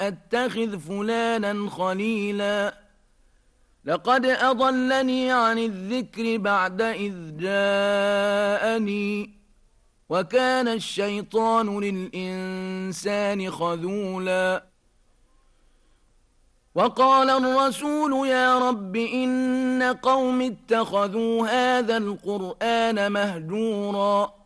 أتخذ فلانا خليلا لقد أضلني عن الذكر بعد إذ جاءني وكان الشيطان للإنسان خذولا وقال الرسول يا رب إن قوم اتخذوا هذا القرآن مهجورا